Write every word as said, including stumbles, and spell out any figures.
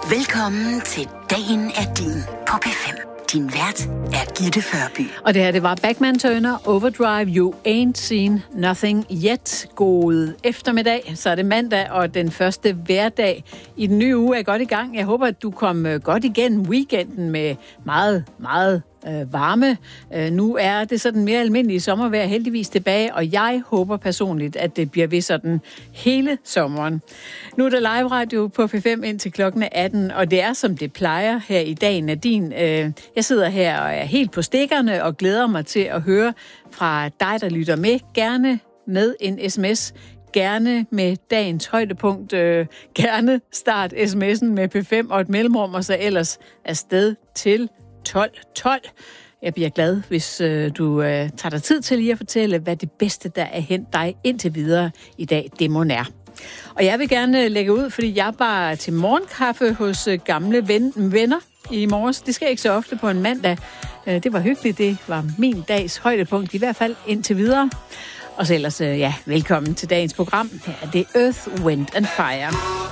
Velkommen til Dagen er din på P fem. Din vært er Gitte Førby. Og det her, det var Bachman Turner, Overdrive, You Ain't Seen Nothing Yet. God eftermiddag, så er det mandag, og den første hverdag i den nye uge er godt i gang. Jeg håber, at du kom godt igennem weekenden med meget, meget øh, varme. Øh, nu er det sådan mere almindelige sommervejr heldigvis tilbage, og jeg håber personligt, at det bliver ved sådan hele sommeren. Nu er der live radio på P fem indtil klokken atten, og det er som det plejer her i dag, Nadine. Øh, jeg sidder her og er helt på stikkerne og glæder mig til at høre fra dig, der lytter med. Gerne med en sms. Gerne med dagens højdepunkt. Øh, gerne start sms'en med P fem og et mellemrum, og så ellers afsted til tolv tolv. Jeg bliver glad, hvis øh, du øh, tager dig tid til lige at fortælle, hvad det bedste, der er hent dig indtil videre i dag, det må er. Og jeg vil gerne lægge ud, fordi jeg bare til morgenkaffe hos øh, gamle ven, venner i morges. Det sker ikke så ofte på en mandag. Øh, det var hyggeligt. Det var min dags højdepunkt, i hvert fald indtil videre. Og så ellers, øh, ja, velkommen til dagens program. Her er det Earth, Wind and Fire.